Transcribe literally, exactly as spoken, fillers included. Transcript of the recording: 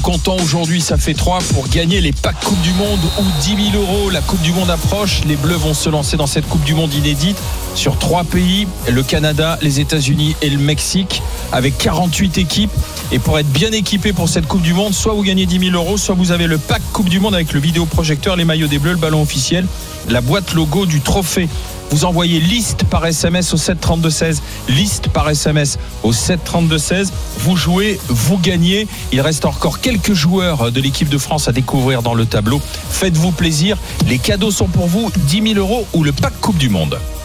comptant aujourd'hui, ça fait trois pour gagner les packs Coupe du Monde ou dix mille euros. La Coupe du Monde approche. Les Bleus vont se lancer dans cette Coupe du Monde inédite sur trois pays, le Canada, les États-Unis et le Mexique, avec quarante-huit équipes. Et pour être bien équipé pour cette Coupe du Monde, soit vous gagnez dix mille euros, soit vous avez le pack Coupe du Monde avec le vidéoprojecteur, les maillots des Bleus, le ballon officiel, la boîte logo du trophée. Vous envoyez liste par S M S au sept trente-deux seize, liste par S M S au sept trente-deux seize. Vous jouez, vous gagnez. Il reste encore quelques joueurs de l'équipe de France à découvrir dans le tableau. Faites-vous plaisir. Les cadeaux sont pour vous, dix mille euros ou le pack Coupe du Monde.